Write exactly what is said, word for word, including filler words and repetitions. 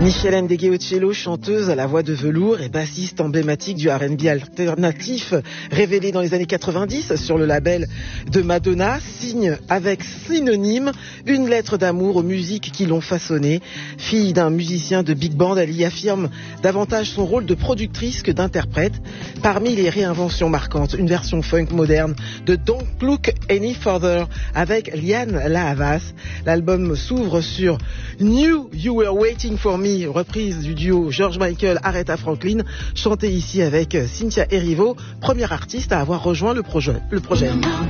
Michelle Ndegeocello, chanteuse à la voix de velours et bassiste emblématique du R and B alternatif, révélée dans les années quatre-vingt-dix sur le label de Madonna, signe avec synonyme une lettre d'amour aux musiques qui l'ont façonnée. Fille d'un musicien de big band, elle y affirme davantage son rôle de productrice que d'interprète. Parmi les réinventions marquantes, une version funk moderne de Don't Look Any Further avec Lianne La Havas. L'album s'ouvre sur Knew You Were Waiting For Me, reprise du duo George Michael Aretha Franklin, chantée ici avec Cynthia Erivo, première artiste à avoir rejoint le projet. Le projet.